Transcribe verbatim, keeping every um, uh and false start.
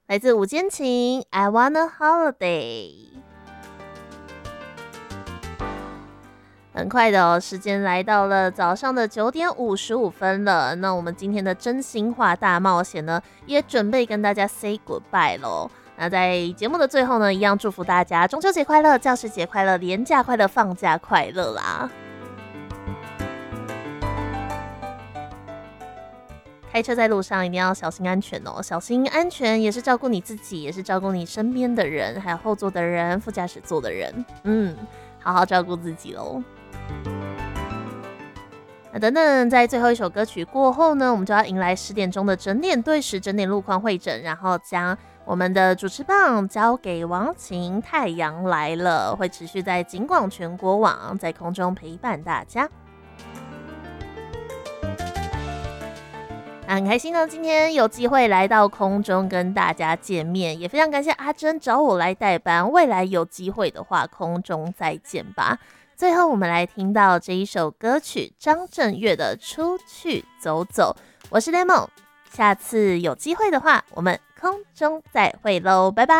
来自五间琴 I Wanna Holiday。 很快的哦，时间来到了早上的九点五十五分了。那我们今天的真心话大冒险呢，也准备跟大家 say goodbye 咯。那在节目的最后呢，一样祝福大家中秋节快乐、教师节快乐、连假快乐、放假快乐啦！开车在路上一定要小心安全哦，小心安全也是照顾你自己，也是照顾你身边的人，还有后座的人、副驾驶座的人。嗯，好好照顾自己喽。那等等，在最后一首歌曲过后呢，我们就要迎来十点钟的整点对时、整点路况会诊，然后将我们的主持棒交给王晴。太阳来了，会持续在警广全国网在空中陪伴大家。很开心呢，今天有机会来到空中跟大家见面，也非常感谢阿珍找我来代班，未来有机会的话，空中再见吧。最后我们来听到这一首歌曲，张震岳的《出去走走》。我是 Lemon， 下次有机会的话，我们空中再会喽，拜拜。